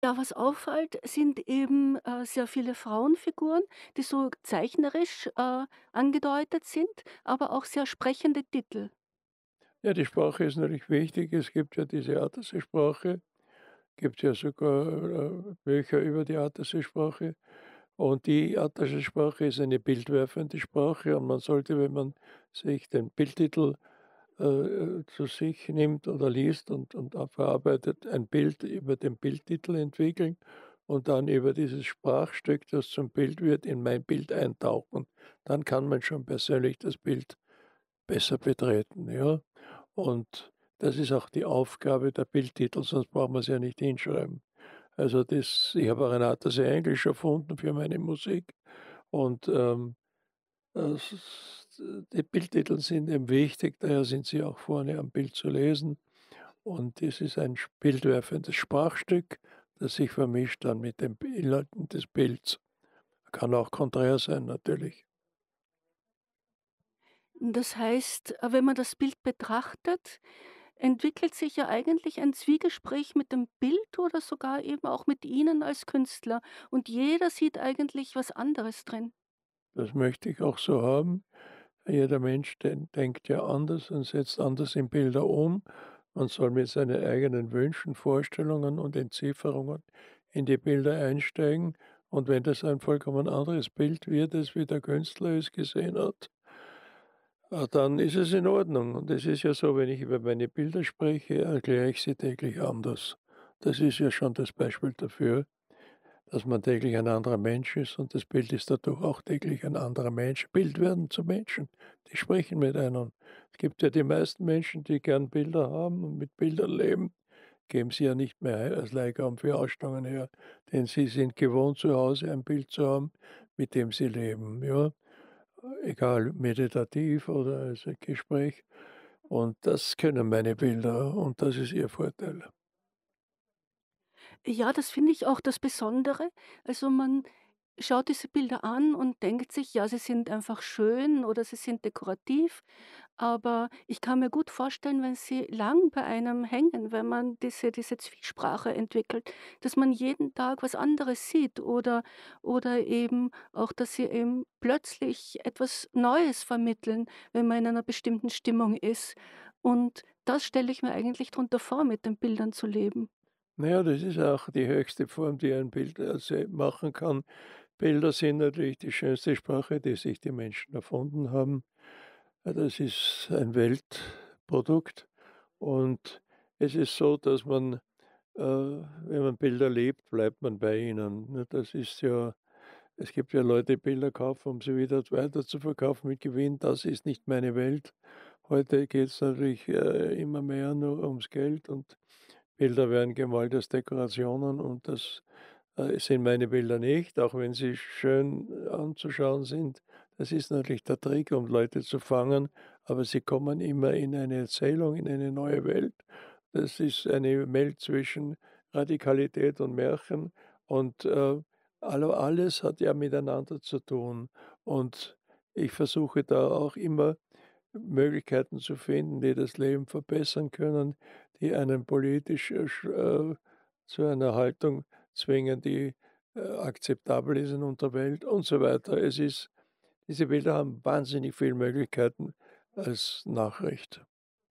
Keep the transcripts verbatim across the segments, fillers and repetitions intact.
Ja, was auffällt, sind eben, äh, sehr viele Frauenfiguren, die so zeichnerisch, äh, angedeutet sind, aber auch sehr sprechende Titel. Ja, die Sprache ist natürlich wichtig. Es gibt ja diese Attersee-Sprache, gibt ja sogar, äh, Bücher über die Attersee-Sprache. Und die Attersee-Sprache ist eine bildwerfende Sprache und man sollte, wenn man sich den Bildtitel, äh, äh, zu sich nimmt oder liest und und auch verarbeitet, ein Bild über den Bildtitel entwickeln und dann über dieses Sprachstück, das zum Bild wird, in mein Bild eintauchen. Dann kann man schon persönlich das Bild besser betreten, ja. Und das ist auch die Aufgabe der Bildtitel, sonst braucht man's ja nicht hinschreiben. Also, das ich habe auch ein Attersee Englisch erfunden für meine Musik und, ähm, das ist die Bildtitel sind eben wichtig, daher sind sie auch vorne am Bild zu lesen. Und das ist ein sch bildwerfendes Sprachstück, das sich vermischt dann mit den Inhalten des Bilds. Kann auch konträr sein natürlich. Das heißt, äh, wenn man das Bild betrachtet, entwickelt sich ja eigentlich ein Zwiegespräch mit dem Bild oder sogar eben auch mit Ihnen als Künstler und jeder sieht eigentlich was anderes drin. Das möchte ich auch so haben. Jeder Mensch den denkt ja anders und setzt anders in Bilder um. Man soll mit seinen eigenen Wünschen, Vorstellungen und Entzifferungen in die Bilder einsteigen. Und wenn das ein vollkommen anderes Bild wird, als wie der Künstler es gesehen hat, ah, dann ist es in Ordnung. Und es ist ja so, wenn ich über meine Bilder spreche, erkläre ich sie täglich anders. Das ist ja schon das Beispiel dafür, dass man täglich ein anderer Mensch ist und das Bild ist dadurch auch täglich ein anderer Mensch. Bild werden zu Menschen, die sprechen mit einem. Es gibt ja die meisten Menschen, die gern Bilder haben und mit Bildern leben, geben sie ja nicht mehr als Leihgaben für Ausstellungen her, denn sie sind gewohnt, zu Hause ein Bild zu haben, mit dem sie leben, ja, egal meditativ oder als ein Gespräch. Und das können meine Bilder und das ist ihr Vorteil. Ja, das finde ich auch das Besondere. Also, man schaut diese Bilder an und denkt sich: „Ja, sie sind einfach schön oder sie sind dekorativ.“ Aber ich kann mir gut vorstellen, wenn sie lang bei einem hängen, wenn man diese diese Zwiesprache entwickelt, dass man jeden Tag was anderes sieht oder oder eben auch, dass sie eben plötzlich etwas Neues vermitteln, wenn man in einer bestimmten Stimmung ist. Und das stelle ich mir eigentlich drunter vor, mit den Bildern zu leben. Na ja, das ist auch die höchste Form, die ein Bild, also, machen kann. Bilder sind natürlich die schönste Sprache, die sich die Menschen erfunden haben. Äh, das ist ein Weltprodukt und es ist so, dass man, äh, wenn man Bilder liebt, bleibt man bei ihnen, ne? Das ist ja es gibt ja Leute, die Bilder kaufen, um sie wieder weiterzuverkaufen mit Gewinn. Das ist nicht meine Welt. Heute geht's natürlich, äh, immer mehr nur ums Geld und Bilder werden gemalt als Dekorationen und das, äh, sind meine Bilder nicht, auch wenn sie schön anzuschauen sind. Das ist natürlich der Trick, um Leute zu fangen, aber sie kommen immer in eine Erzählung, in eine neue Welt. Das ist eine Welt zwischen Radikalität und Märchen und, äh, allo alles hat ja miteinander zu tun. Und ich versuche da auch immer Möglichkeiten zu finden, die das Leben verbessern können, die einen politisch, äh, sch äh, zu einer Haltung zwingen, die, äh, akzeptabel ist in unserer Welt und so weiter. Es ist diese Bilder haben wahnsinnig viele Möglichkeiten als Nachricht.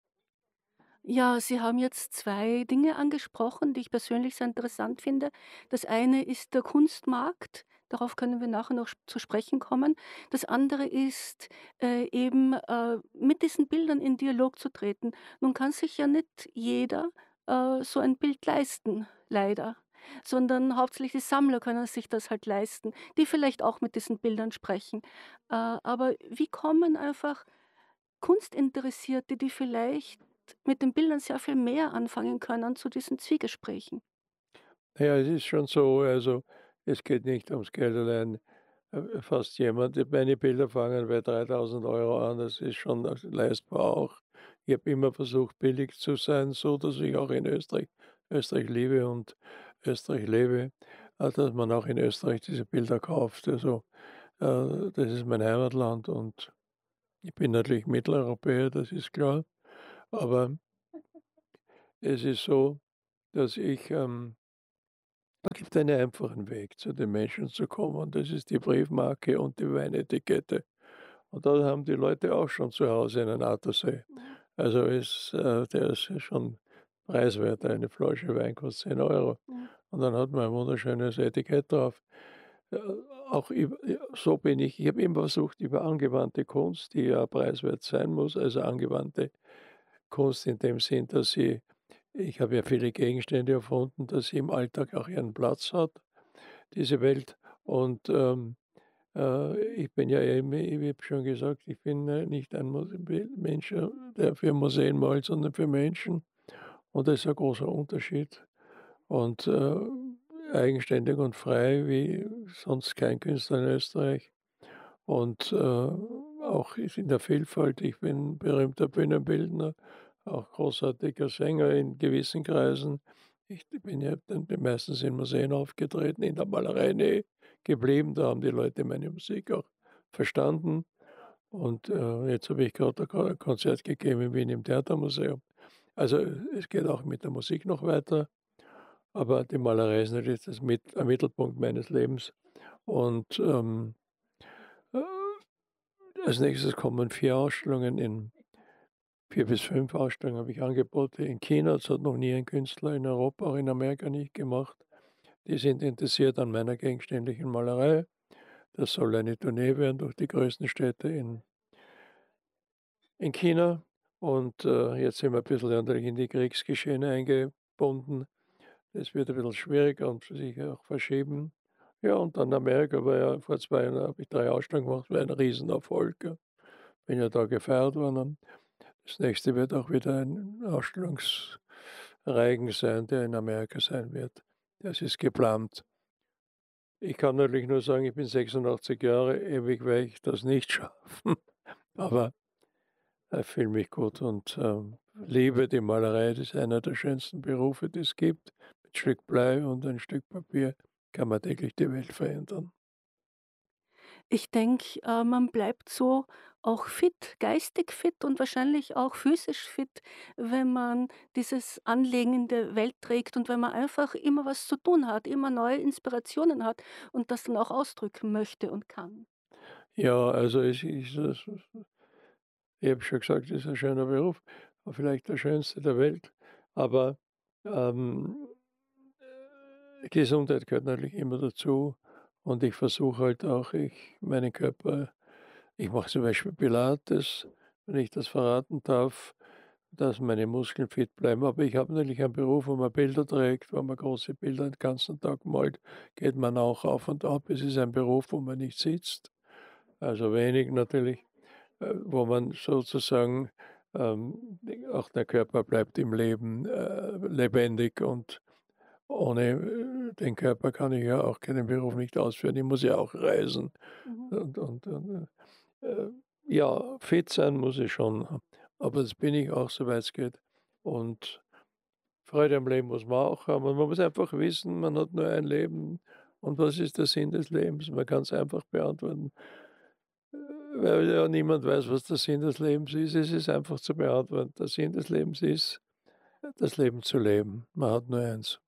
Ja, Sie haben jetzt zwei Dinge angesprochen, die ich persönlich sehr interessant finde. Das eine ist der Kunstmarkt, darauf können wir nachher noch sp zu sprechen kommen. Das andere ist, äh, eben, äh, mit diesen Bildern in Dialog zu treten. Nun kann sich ja nicht jeder, äh, so ein Bild leisten, leider, sondern hauptsächlich die Sammler können sich das halt leisten, die vielleicht auch mit diesen Bildern sprechen. Äh, aber wie kommen einfach Kunstinteressierte, die vielleicht mit den Bildern sehr viel mehr anfangen können, zu diesen Zwiegesprächen. Na ja, es ist schon so, also, es geht nicht ums Geld allein. Äh, fast jemand meine Bilder fangen bei dreitausend Euro an, das ist schon äh, leistbar auch. Ich habe immer versucht, billig zu sein, so dass ich auch in Österreich Österreich liebe und Österreich lebe, äh, dass man auch in Österreich diese Bilder kauft. Also, äh, das ist mein Heimatland und ich bin natürlich Mitteleuropäer, das ist klar. Aber es ist so, dass ich, ähm Da gibt einen einfachen Weg, zu den Menschen zu kommen, und das ist die Briefmarke und die Weinetikette. Und da haben die Leute auch schon zu Hause einen Attersee. Mhm. Also ist, äh, der ist ja schon preiswert. Eine Flasche Wein kostet zehn Euro. Mhm. Und dann hat man ein wunderschönes Etikett drauf. Äh, auch über ja, so bin ich. Ich habe immer versucht, über angewandte Kunst, die ja preiswert sein muss, also angewandte Kunst in dem Sinn, dass sie ich habe ja viele Gegenstände erfunden, dass sie im Alltag auch ihren Platz hat, diese Welt. Und, ähm, äh, ich bin ja eben, ich habe schon gesagt, ich bin, äh, nicht ein Muse Mensch, äh, der für Museen malt, sondern für Menschen. Und das ist ein großer Unterschied. Und, äh, eigenständig und frei wie sonst kein Künstler in Österreich. Und, äh, auch in der Vielfalt. Ich bin berühmter Bühnenbildner, auch großartiger Sänger in gewissen Kreisen. Ich bin ja dann meistens in Museen aufgetreten, in der Malerei nie geblieben. Da haben die Leute meine Musik auch verstanden. Und, äh, jetzt habe ich gerade ein Ko Konzert gegeben in Wien im Theatermuseum. Also, es geht auch mit der Musik noch weiter, aber die Malerei ist natürlich das Mit der Mittelpunkt meines Lebens. Und, ähm, äh, als Nächstes kommen vier Ausstellungen in vier bis fünf Ausstellungen habe ich Angebote in China. Das hat noch nie ein Künstler in Europa, auch in Amerika nicht gemacht. Die sind interessiert an meiner gegenständlichen Malerei. Das soll eine Tournee werden durch die größten Städte in in China. Und, äh, jetzt sind wir ein bisschen natürlich in die Kriegsgeschehene eingebunden. Das wird ein bisschen schwieriger und sich auch verschieben. Ja, und dann Amerika war ja vor zwei Jahren habe ich drei Ausstellungen gemacht, war ein Riesenerfolg, ja. Bin ja da gefeiert worden. Und das nächste wird auch wieder ein Ausstellungsreigen sein, der in Amerika sein wird. Das ist geplant. Ich kann natürlich nur sagen, ich bin sechsundachtzig Jahre, ewig werde ich das nicht schaffen, aber ich fühle mich gut und, ähm, liebe die Malerei. Das ist einer der schönsten Berufe, die es gibt. Mit Stück Blei und ein Stück Papier kann man täglich die Welt verändern. Ich denke, äh, man bleibt so auch fit, geistig fit und wahrscheinlich auch physisch fit, wenn man dieses Anliegen in der Welt trägt und wenn man einfach immer was zu tun hat, immer neue Inspirationen hat und das dann auch ausdrücken möchte und kann. Ja, also es ist es ich habe schon gesagt, es ist ein schöner Beruf, vielleicht der schönste der Welt, aber, ähm, äh, Gesundheit gehört natürlich immer dazu, und ich versuche halt auch, ich meinen Körper ich mache zum Beispiel Pilates, wenn ich das verraten darf, dass meine Muskeln fit bleiben. Aber ich habe natürlich einen Beruf, wo man Bilder trägt, wo man große Bilder den ganzen Tag malt, geht man auch auf und ab. Es ist ein Beruf, wo man nicht sitzt, also wenig natürlich, äh, wo man sozusagen, ähm, auch der Körper bleibt im Leben, äh, lebendig, und ohne, äh, den Körper kann ich ja auch keinen Beruf nicht ausführen. Ich muss ja auch reisen Mhm. und und und, äh, ja, fit sein muss ich schon, aber das bin ich auch, soweit es geht. Und Freude am Leben muss man auch haben. Und man muss einfach wissen, man hat nur ein Leben. Und was ist der Sinn des Lebens? Man kann es einfach beantworten, äh, weil ja niemand weiß, was der Sinn des Lebens ist. Es ist einfach zu beantworten. Der Sinn des Lebens ist, das Leben zu leben. Man hat nur eins.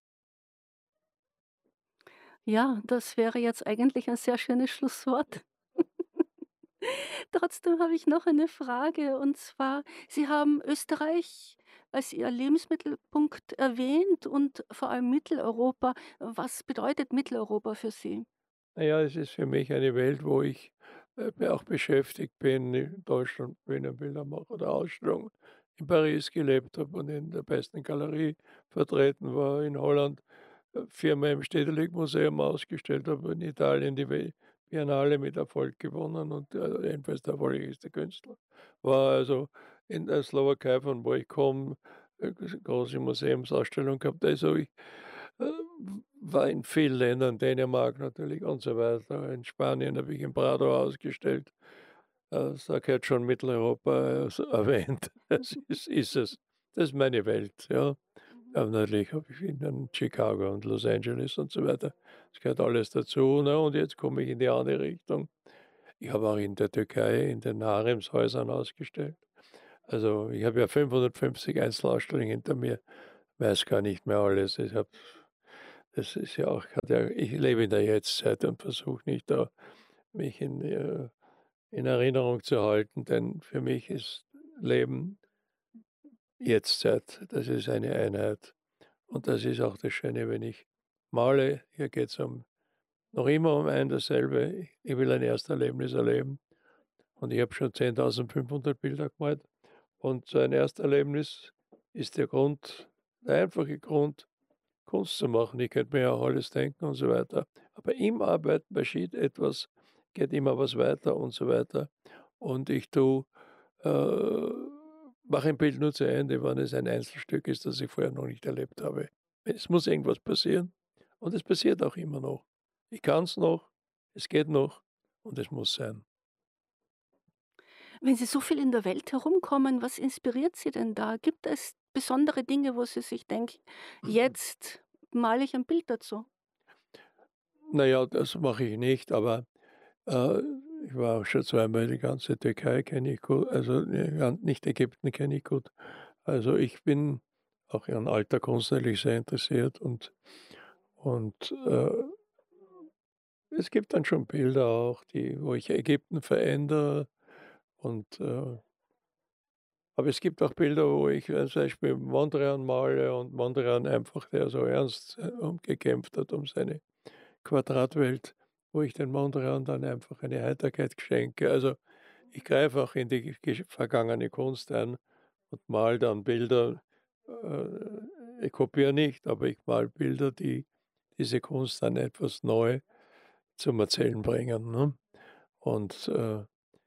Ja, das wäre jetzt eigentlich ein sehr schönes Schlusswort. Trotzdem habe ich noch eine Frage und zwar, Sie haben Österreich als Ihr Lebensmittelpunkt erwähnt und vor allem Mitteleuropa. Was bedeutet Mitteleuropa für Sie? Na ja, es ist für mich eine Welt, wo ich, äh, auch beschäftigt bin. In Deutschland Bühnenbilder mache oder Ausstellungen, in Paris gelebt habe und in der besten Galerie vertreten war, in Holland, äh, viermal im Stedelijk-Museum ausgestellt habe, in Italien die Ve Biennale mit Erfolg gewonnen und, äh, jedenfalls der erfolgreichste Künstler. War also in der Slowakei, von wo ich komme, äh, große Museumsausstellung gehabt. Also, ich, äh, war in vielen Ländern, Dänemark natürlich und so weiter. In Spanien habe ich in Prado ausgestellt. Äh, da gehört schon Mitteleuropa, äh, so erwähnt. Das ist ist es. Das ist meine Welt, ja. Mhm. Aber natürlich habe ich in Chicago und Los Angeles und so weiter. Das gehört alles dazu, ne? Und jetzt komme ich in die andere Richtung. Ich habe auch in der Türkei in den Haremshäusern ausgestellt. Also, ich habe ja fünfhundertfünfzig Einzelausstellungen hinter mir, weiß gar nicht mehr alles. Ich habe Das ist ja auch hat ja ich lebe in der Jetztzeit und versuche nicht da mich in, äh in Erinnerung zu halten, denn für mich ist Leben Jetztzeit. Das ist eine Einheit. Und das ist auch das Schöne, wenn ich male. Hier geht's um noch immer um ein dasselbe. Ich will ein Ersterlebnis erleben und ich habe schon zehntausendfünfhundert Bilder gemalt. Und so ein Ersterlebnis ist der Grund der einfache Grund, Kunst zu machen. Ich könnte mir ja auch alles denken und so weiter. Aber im Arbeiten geschieht etwas, geht immer was weiter und so weiter. Und ich tue äh, mache ein Bild nur zu Ende, wenn es ein Einzelstück ist, das ich vorher noch nicht erlebt habe. Es muss irgendwas passieren und es passiert auch immer noch. Ich kann es noch, es geht noch und es muss sein. Wenn Sie so viel in der Welt herumkommen, was inspiriert Sie denn da? Gibt es besondere Dinge, wo Sie sich denken: „Jetzt male ich ein Bild dazu?“ Na ja, das mache ich nicht, aber, äh, ich war auch schon zweimal die ganze Türkei kenne ich gut, also, ne, ja, nicht Ägypten kenne ich gut. Also, ich bin auch an alter Kunst natürlich sehr interessiert und und, äh es gibt dann schon Bilder auch, die wo ich Ägypten verändere und, äh aber es gibt auch Bilder, wo ich, äh, zum Beispiel Mondrian male und Mondrian einfach, der so ernst, äh, um gekämpft hat um seine Quadratwelt, wo ich den Mondrian dann einfach eine Heiterkeit schenke. Also, ich greife auch in die gesch vergangene Kunst ein und male dann Bilder. Äh, ich kopiere nicht, aber ich male Bilder, die diese Kunst dann etwas neu zum Erzählen bringen, ne? Und, äh,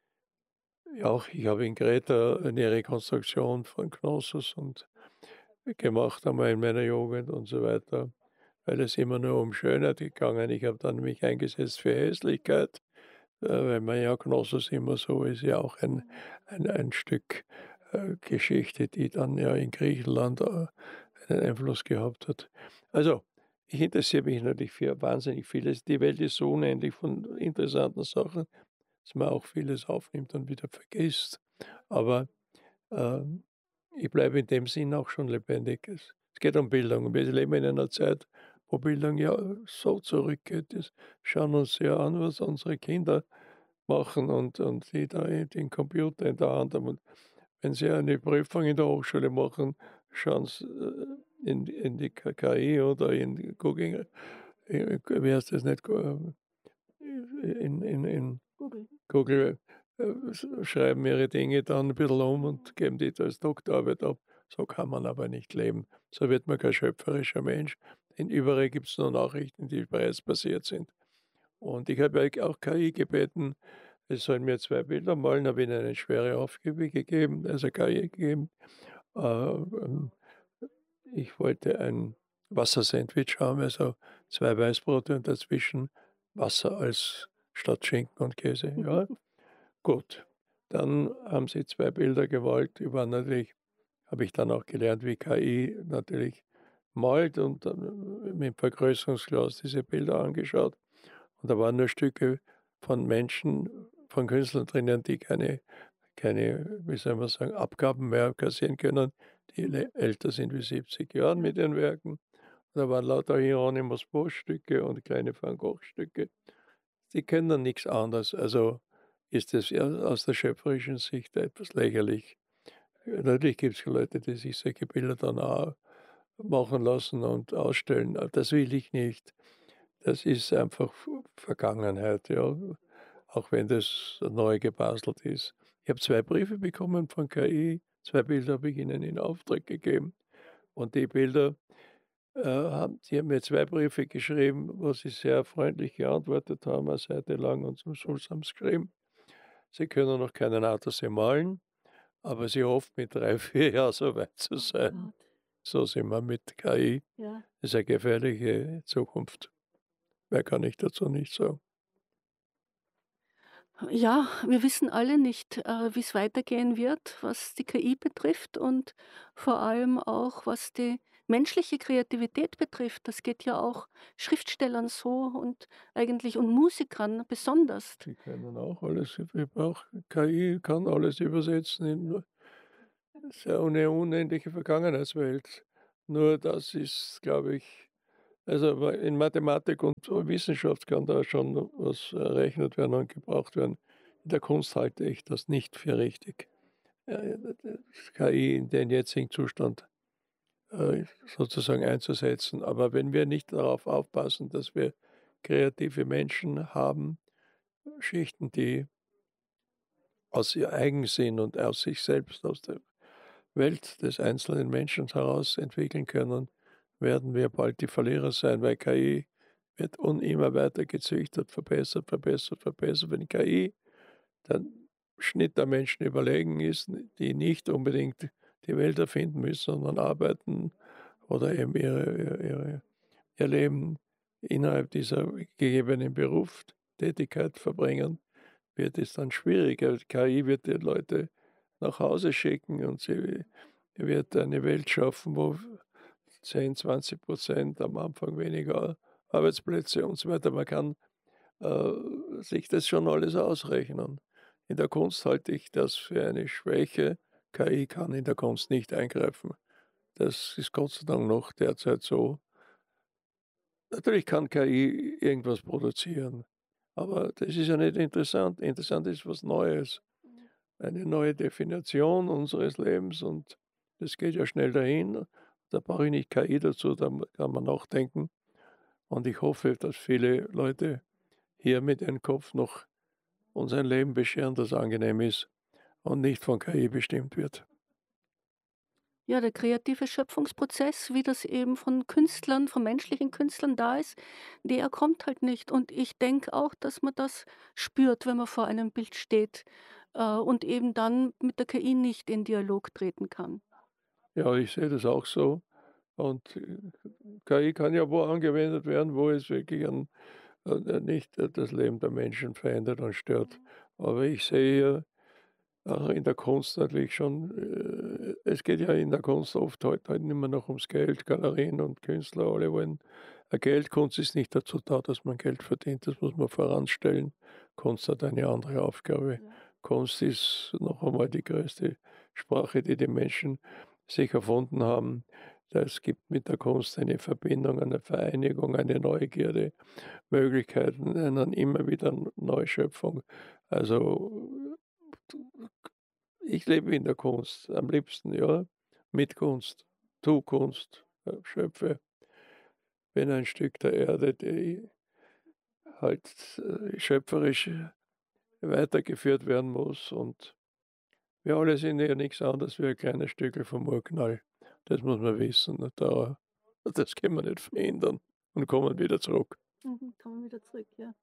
ja, auch ich habe in Kreta eine Rekonstruktion von Knossos und gemacht einmal in meiner Jugend und so weiter, weil es immer nur um Schönheit gegangen. Ich habe dann mich eingesetzt für Hässlichkeit, äh, weil man ja Knossos immer so ist ja auch ein ein ein Stück, äh, Geschichte, die dann ja in Griechenland, äh, einen Einfluss gehabt hat. Also, ich interessiere mich natürlich für wahnsinnig vieles. Die Welt ist so unendlich von interessanten Sachen, dass man auch vieles aufnimmt und wieder vergisst. Aber, ähm, ich bleibe in dem Sinn auch schon lebendig. Es es geht um Bildung. Wir leben in einer Zeit, wo Bildung ja so zurückgeht. Das schauen uns ja an, was unsere Kinder machen und und die da den Computer in der Hand haben. Und wenn sie eine Prüfung in der Hochschule machen, schauen sie, äh, in in die K KI oder in Google, äh, wie heißt das nicht, Go in in in Google. Google, äh, sch schreiben ihre Dinge dann ein bisschen um und geben die als Doktorarbeit ab. So kann man aber nicht leben. So wird man kein schöpferischer Mensch. Denn überall gibt es nur Nachrichten, die bereits passiert sind. Und ich habe ja auch K I gebeten, es sollen mir zwei Bilder malen, habe ihnen eine schwere Aufgabe gegeben, also K I gegeben. Äh, ähm, ich wollte ein Wassersandwich haben, also zwei Weißbrote und dazwischen Wasser als statt Schinken und Käse, ja. Gut, dann haben sie zwei Bilder gemalt, die waren natürlich habe ich dann auch gelernt, wie K I natürlich malt und dann mit Vergrößerungsglas diese Bilder angeschaut. Und da waren nur Stücke von Menschen, von Künstlern drinnen, die keine keine, wie soll man sagen, Abgaben mehr kassieren können, die le älter sind wie siebzig Jahren mit ihren Werken. Da waren lauter Hieronymus Bosch-Stücke und kleine Van Gogh-Stücke. Die können nix anderes. Also ist es ja aus der schöpferischen Sicht etwas lächerlich. Äh, natürlich gibt's Leute, die sich solche Bilder dann auch machen lassen und ausstellen, aber das will ich nicht. Das ist einfach V Vergangenheit, ja, auch wenn das neu gebastelt ist. Ich habe zwei Briefe bekommen von K I, zwei Bilder habe ich ihnen in Auftrag gegeben und die Bilder, äh, haben die haben mir zwei Briefe geschrieben, wo sie sehr freundlich geantwortet haben, eine Seite lang und zum Schluss haben sie geschrieben, sie können noch keinen Attersee malen, aber sie hofft, mit drei vier Jahren so weit zu sein. Gott. So sind wir mit K I. Ja. Das ist eine gefährliche Zukunft. Mehr kann ich dazu nicht sagen. Ja, wir wissen alle nicht, äh, wie es weitergehen wird, was die K I betrifft und vor allem auch, was die menschliche Kreativität betrifft. Das geht ja auch Schriftstellern so und eigentlich und Musikern besonders. Die können auch alles wir brauchen K I kann alles übersetzen in ist ja eine unendliche Vergangenheitswelt. Nur das ist, glaube ich Also in Mathematik und Wissenschaft kann da schon was errechnet werden und gebraucht werden. In der Kunst halte ich das nicht für richtig, äh, K I in den jetzigen Zustand äh, sozusagen einzusetzen. Aber wenn wir nicht darauf aufpassen, dass wir kreative Menschen haben, Schichten, die aus ihr Eigensinn und aus sich selbst, aus der Welt des einzelnen Menschen heraus entwickeln können, werden wir bald die Verlierer sein, weil K I wird un immer weiter gezüchtet, verbessert, verbessert, verbessert. Wenn K I der Schnitt der Menschen überlegen ist, die nicht unbedingt die Welt erfinden müssen, sondern arbeiten oder eben ihre ihre ihr Leben innerhalb dieser gegebenen Berufstätigkeit verbringen, wird es dann schwieriger. K I wird die Leute nach Hause schicken und sie wird eine Welt schaffen, wo zehn, zwanzig Prozent am Anfang weniger Arbeitsplätze und so weiter. Man kann äh, sich das schon alles ausrechnen. In der Kunst halte ich das für eine Schwäche. K I kann in der Kunst nicht eingreifen. Das ist Gott sei Dank noch derzeit so. Natürlich kann K I irgendwas produzieren, aber das ist ja nicht interessant. Interessant ist was Neues, eine neue Definition unseres Lebens und das geht ja schnell dahin. Da brauche ich nicht K I dazu, da kann man nachdenken. Und ich hoffe, dass viele Leute hier mit ihrem Kopf noch uns ein Leben bescheren, das angenehm ist und nicht von K I bestimmt wird. Ja, der kreative Schöpfungsprozess, wie das eben von Künstlern, von menschlichen Künstlern da ist, der kommt halt nicht. Und ich denke auch, dass man das spürt, wenn man vor einem Bild steht, äh, und eben dann mit der K I nicht in Dialog treten kann. Ja, ich sehe das auch so. Und äh, K I kann ja wo angewendet werden, wo es wirklich an, äh, nicht äh, das Leben der Menschen verändert und stört. Aber ich sehe ja auch in der Kunst natürlich schon, äh, es geht ja in der Kunst oft heute halt nicht mehr noch ums Geld. Galerien und Künstler, alle wollen äh, Geld. Kunst ist nicht dazu da, dass man Geld verdient, das muss man voranstellen. Kunst hat eine andere Aufgabe. Ja. Kunst ist noch einmal die größte Sprache, die die Menschen sich erfunden haben. Es gibt mit der Kunst eine Verbindung, eine Vereinigung, eine Neugierde, Möglichkeiten, eine immer wieder Neuschöpfung. Also ich lebe in der Kunst am liebsten, ja, mit Kunst, tu Kunst, äh, schöpfe, bin ein Stück der Erde, die halt äh, schöpferisch weitergeführt werden muss und wir alle sind ja nichts anderes wie ein kleines Stückel vom Urknall. Das muss man wissen. Und da, das können wir nicht verhindern und kommen wieder zurück. Mhm, kommen wir wieder zurück, ja.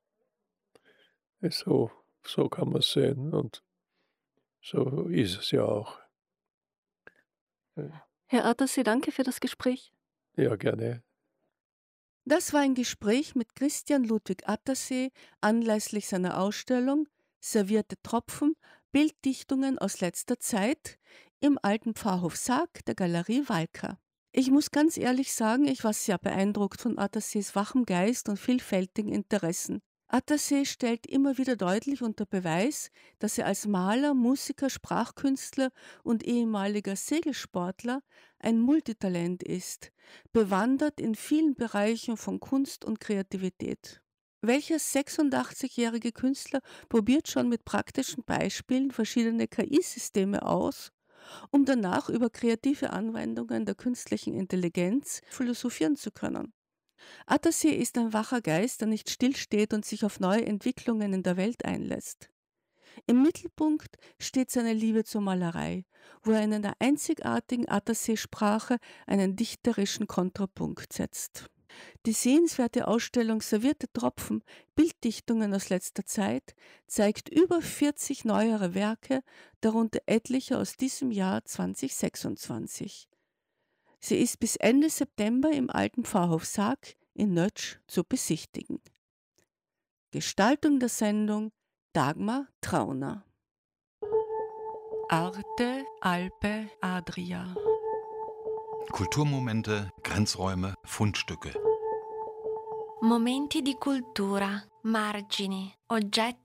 So, so kann man es sehen und so ist es ja auch. Ja, Herr Attersee, danke für das Gespräch. ja, gerne. Das war ein Gespräch mit Christian Ludwig Attersee anlässlich seiner Ausstellung Servierte Tropfen, Bilddichtungen aus letzter Zeit im alten Pfarrhof Sarg der Galerie Walker. Ich muss ganz ehrlich sagen, ich war sehr beeindruckt von Attersees wachem Geist und vielfältigen Interessen. Attersee stellt immer wieder deutlich unter Beweis, dass er als Maler, Musiker, Sprachkünstler und ehemaliger Segelsportler ein Multitalent ist, bewandert in vielen Bereichen von Kunst und Kreativität. Welcher sechsundachtzigjährige Künstler probiert schon mit praktischen Beispielen verschiedene K I-Systeme aus, um danach über kreative Anwendungen der künstlichen Intelligenz philosophieren zu können? Attersee ist ein wacher Geist, der nicht stillsteht und sich auf neue Entwicklungen in der Welt einlässt. Im Mittelpunkt steht seine Liebe zur Malerei, wo er in einer einzigartigen Attersee-Sprache einen dichterischen Kontrapunkt setzt. Die sehenswerte Ausstellung Servierte Tropfen, Bilddichtungen aus letzter Zeit zeigt über vierzig neuere Werke, darunter etliche aus diesem Jahr zweitausendsechsundzwanzig. Sie ist bis Ende September im alten Pfarrhof Sarg in Nötsch zu besichtigen. Gestaltung der Sendung Dagmar Trauner. Arte Alpe Adria. Kulturmomente, Grenzräume, Fundstücke. Momenti di cultura, margini, oggetti